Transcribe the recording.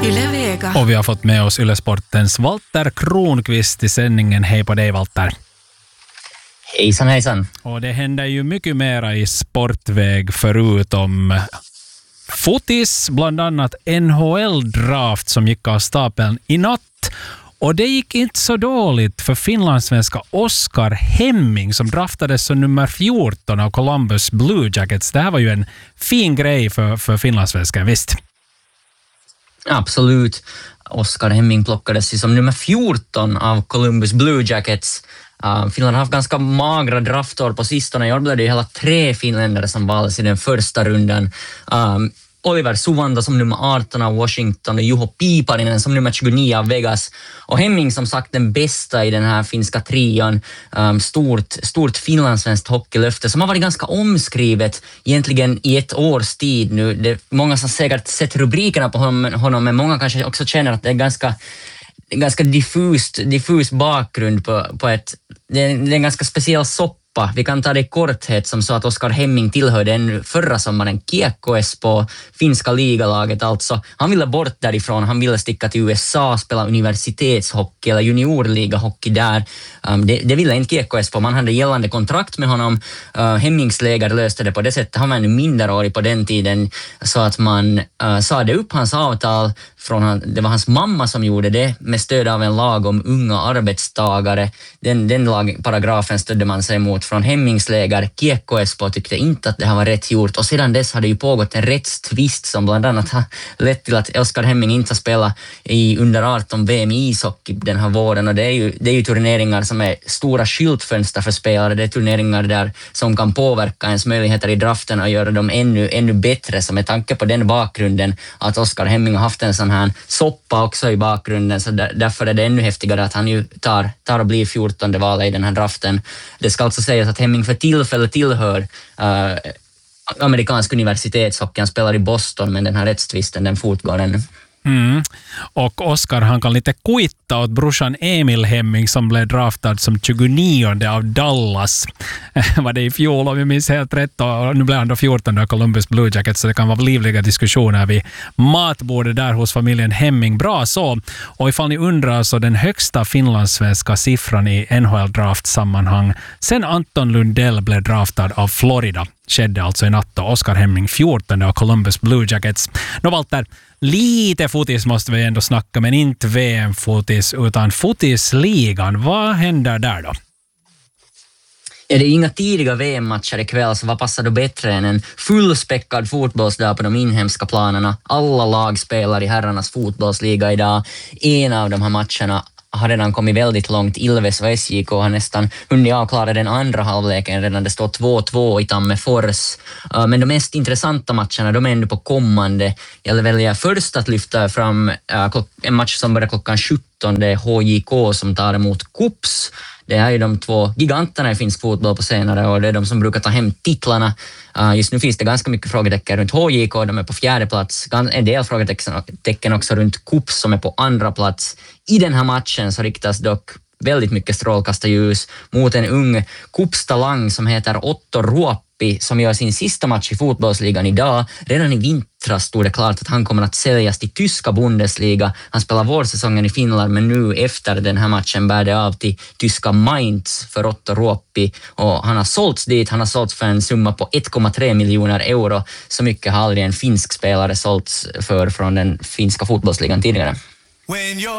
Yle Vega. Och vi har fått med oss Yle Sportens Walter Kronqvist i sändningen. Hej på dig, Walter. Hejsan, hejsan. Och det händer ju mycket mera i sportväg förutom fotis, bland annat NHL-draft som gick av stapeln i natt. Och det gick inte så dåligt för finlandssvenska Oskar Hemming som draftades som nummer 14 av Columbus Blue Jackets. Det här var ju en fin grej för finlandssvenskan, visst? Absolut. Oskar Hemming plockades som nummer 14 av Columbus Blue Jackets. Finland har haft ganska magra draftår på sistone. I år blev det hela 3 finländare som valdes i den första rundan. Oliver Suvanda som nummer 18 av Washington och Juho Piiparinen som nummer 29 av Vegas. Och Hemming som sagt den bästa i den här finska trion. Stort finlandssvenskt hockeylöfte som har varit ganska omskrivet egentligen i ett års tid nu. Det är många som säkert sett rubrikerna på honom, men många kanske också känner att det är ganska diffus bakgrund på ett... Det är en ganska speciell soppa. Vi kan ta det i korthet som så att Oskar Hemming tillhörde den förra sommaren Kiekko Espoo, finska ligalaget alltså. Han ville bort därifrån, han ville sticka till USA, spela universitetshockey eller juniorligahockey där. Det ville inte Kiekko Espoo, man hade gällande kontrakt med honom. Hemmings läger löste det på det sättet, han var ännu minderårig på den tiden så att man sade upp hans avtal. Det var hans mamma som gjorde det med stöd av en lag om unga arbetstagare. Den lagparagrafen stödde man sig mot från Hemmings läger. Kiekko Espoo tyckte inte att det här var rätt gjort och sedan dess har det ju pågått en rättstvist som bland annat har lett till att Oskar Hemming inte har spelat i under 18 VM i ishockey den här våren och det är ju turneringar som är stora skyltfönster för spelare. Det är turneringar där som kan påverka ens möjligheter i draften och göra dem ännu bättre. Så med tanke på den bakgrunden att Oskar Hemming har haft en sån här soppa också i bakgrunden så därför är det ännu häftigare att han ju tar och blir 14:e valet i den här draften. Det ska alltså sägas att Hemming för tillfället tillhör amerikansk universitetshockey. Han spelar i Boston men den här rättstvisten den fortgår ännu. Och Oskar han kan lite kuitta åt brorsan Emil Hemming som blev draftad som 29 av Dallas. Var det i fjol om jag minns helt rätt och nu blev han då 14 av Columbus Blue Jackets så det kan vara livliga diskussioner vid matbordet där hos familjen Hemming. Bra så. Och ifall ni undrar så den högsta finlandssvenska siffran i NHL-draft-sammanhang sen Anton Lundell blev draftad av Florida skedde alltså i natt och Oskar Hemming 14 av Columbus Blue Jackets. Nå Walter, lite fotis måste vi ändå snacka men inte VM-fotis utan fotisligan. Vad händer där då? Är det inga tidiga VM-matcher ikväll så vad passar då bättre än en fullspäckad fotbollsdag på de inhemska planerna. Alla lag spelar i herrarnas fotbollsliga idag. En av de här matcherna har redan kommit väldigt långt. Ilves och SJK har nästan hunnit avklara den andra halvleken. Redan det står 2-2 i Tammerfors. Men de mest intressanta matcherna, de är ändå på kommande. Jag väljer först att lyfta fram en match som börjar klockan 17. Det är HJK som tar emot KuPS. Det är ju de 2 giganterna i finsk fotboll på senare och det är de som brukar ta hem titlarna. Just nu finns det ganska mycket frågetecken runt HJK, de är på 4:e plats. En del frågetecken också runt KuPS som är på 2:a plats. I den här matchen så riktas dock väldigt mycket strålkastarljus mot en ung KuPS-talang som heter Otto Ruoppi som gör sin sista match i fotbollsligan idag. Redan i vintras stod det klart att han kommer att säljas till tyska Bundesliga. Han spelar vårsäsongen i Finland men nu efter den här matchen bär det av till tyska Mainz för Otto Ruoppi och han har sålts dit. Han har sålts för en summa på 1,3 miljoner euro. Så mycket har aldrig en finsk spelare sålts för från den finska fotbollsligan tidigare.